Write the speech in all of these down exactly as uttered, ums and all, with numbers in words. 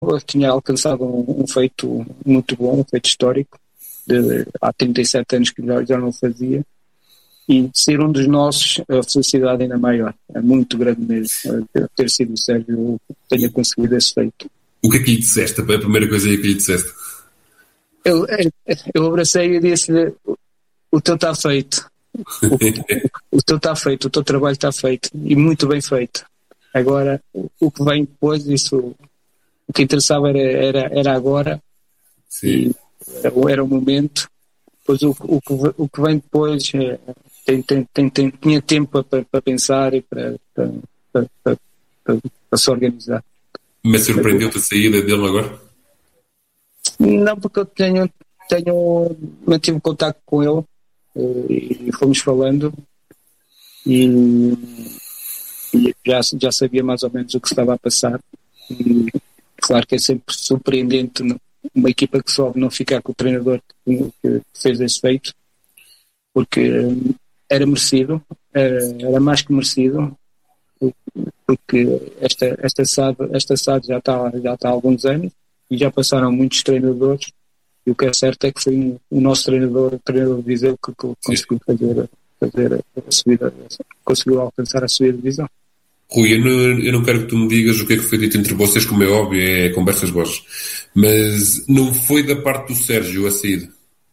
tinha alcançado um, um feito muito bom, um feito histórico, de, há trinta e sete anos que já, já não fazia, e ser um dos nossos, a felicidade ainda maior, é muito grande mesmo, ter sido o Sérgio que tenha conseguido esse feito. O que é que lhe disseste? A primeira coisa que lhe disseste? Eu, eu abracei e disse-lhe, o teu está feito, o, o teu está feito, o teu trabalho está feito, e muito bem feito. Agora, o que vem depois, isso, o que interessava era, era, era agora, sim. Era, era o momento, depois o, o, o que vem depois é, tem, tem, tem, tem, tinha tempo para, para pensar e para, para, para, para, para, para se organizar. Mas surpreendeu-te a saída dele agora? Não, porque eu tenho, tenho mantive contato com ele e fomos falando e, e já, já sabia mais ou menos o que estava a passar. E, claro que é sempre surpreendente uma equipa que sobe não ficar com o treinador que, que fez esse feito, porque era merecido, era, era mais que merecido, porque esta, esta S A D, esta S A D já está, já está há alguns anos e já passaram muitos treinadores, e o que é certo é que foi um, o nosso treinador, o treinador de Viseu, que, que conseguiu fazer, fazer a subida, conseguiu alcançar a subida de divisão. Rui, eu não, eu não quero que tu me digas o que é que foi dito entre vocês, como é óbvio, é conversas vossas, mas não foi da parte do Sérgio a saída?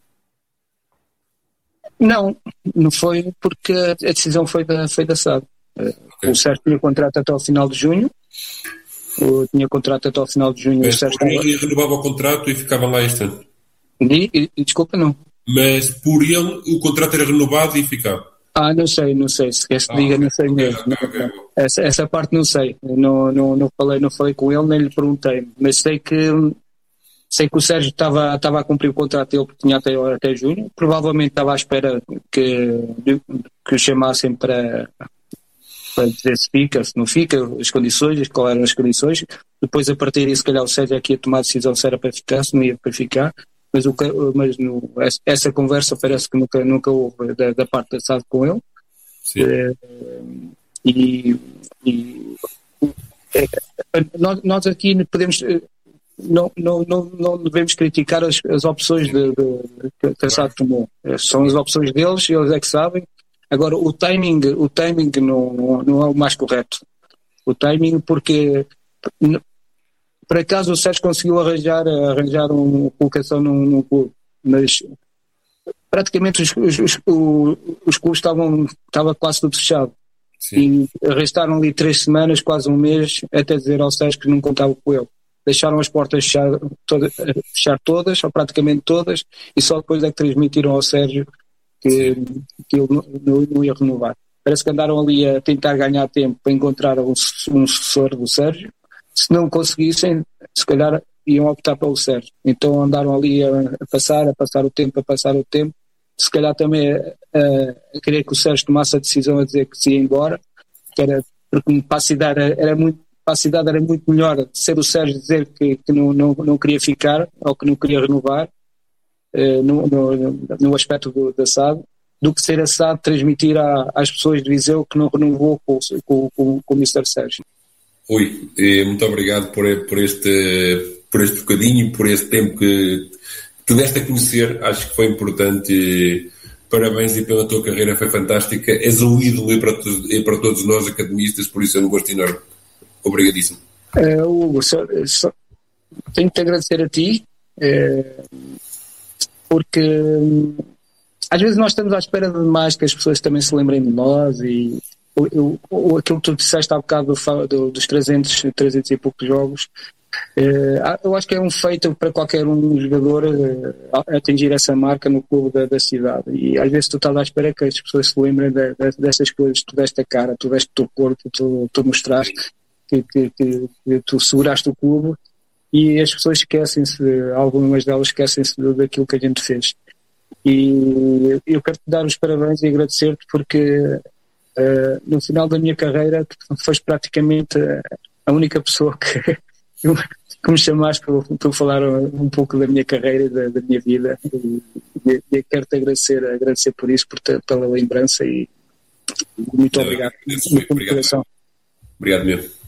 Não, não foi, porque a decisão foi da, foi da S A D. Okay. O Sérgio tinha contrato até ao final de junho, eu tinha contrato até ao final de junho. Mas o Sérgio por ele renovava o contrato e ficava lá este ano? E, e, e desculpa, não. Mas por ele o contrato era renovado e ficava? Ah, não sei, não sei, se quer se ah, diga, okay. não sei mesmo. Okay, okay, okay. Essa, essa parte não sei, não, não, não, falei, não falei com ele, nem lhe perguntei, mas sei que sei que o Sérgio estava, estava a cumprir o contrato dele, porque tinha até, até junho, provavelmente estava à espera que, que o chamassem para, para dizer se fica, se não fica, as condições, quais eram as condições, depois a partir disso, se calhar o Sérgio aqui ia tomar a decisão se era para ficar, se não ia para ficar. Mas, o, mas no, essa conversa parece que nunca, nunca houve da, da parte da S A D com ele. Sim. É, e, e é, nós, nós aqui podemos, não, não, não, não devemos criticar as, as opções de, de, que a S A D tomou. São as opções deles, eles é que sabem. Agora, o timing, o timing não, não é o mais correto. O timing, porque por acaso o Sérgio conseguiu arranjar, arranjar uma colocação num, num clube, mas praticamente os, os, os, os clubes estavam estava quase tudo fechado. Sim. E arrastaram ali três semanas, quase um mês, até dizer ao Sérgio que não contava com ele. Deixaram as portas fechar, toda, fechar todas, ou praticamente todas, e só depois é que transmitiram ao Sérgio que, que ele não, não, não ia renovar. Parece que andaram ali a tentar ganhar tempo para encontrar um, um sucessor do Sérgio. Se não conseguissem, se calhar iam optar pelo Sérgio. Então andaram ali a, a passar, a passar o tempo, a passar o tempo. Se calhar também a, a, a querer que o Sérgio tomasse a decisão a dizer que se ia embora, que era, porque para a cidade era muito, para a cidade era muito melhor ser o Sérgio dizer que, que não, não, não queria ficar ou que não queria renovar uh, no, no, no aspecto do, da S A D, do que ser a S A D transmitir à, às pessoas de Viseu que não renovou com, com, com, com o mister Sérgio. Rui, muito obrigado por, por, este, por este bocadinho, por este tempo que tu deste a conhecer, acho que foi importante. Parabéns e pela tua carreira, foi fantástica. És um ídolo e para, e para todos nós academistas, por isso é um gosto enorme. Obrigadíssimo. Uh, Hugo, só, só, tenho que te agradecer a ti, uh, porque um, às vezes nós estamos à espera de mais que as pessoas também se lembrem de nós e Eu, eu, aquilo que tu disseste há bocado do, do, dos trezentos, trezentos e poucos jogos, eh, eu acho que é um feito para qualquer um jogador eh, atingir essa marca no clube da, da cidade, e às vezes tu estás à espera que as pessoas se lembrem de, de, dessas coisas. Tu deste a cara, tu deste o teu corpo, tu, tu mostraste que, que, que, que tu seguraste o clube, e as pessoas esquecem-se, algumas delas esquecem-se daquilo que a gente fez, e eu quero te dar os parabéns e agradecer-te, porque Uh, no final da minha carreira tu foste praticamente a única pessoa que, que me chamaste para, para falar um pouco da minha carreira e da, da minha vida, e, e, e quero-te agradecer, agradecer por isso, por te, pela lembrança, e muito obrigado. Obrigado, obrigado mesmo.